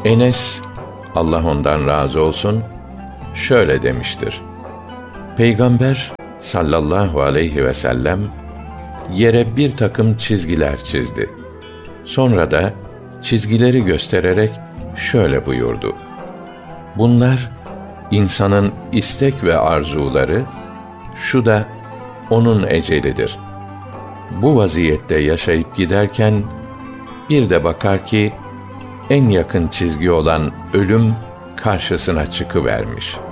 Enes, Allah ondan razı olsun, şöyle demiştir: Peygamber sallallahu aleyhi ve sellem yere bir takım çizgiler çizdi. Sonra da çizgileri göstererek şöyle buyurdu: Bunlar insanın istek ve arzuları, şu da onun ecelidir. Bu vaziyette yaşayıp giderken bir de bakar ki en yakın çizgi olan ölüm karşısına çıkıvermiş.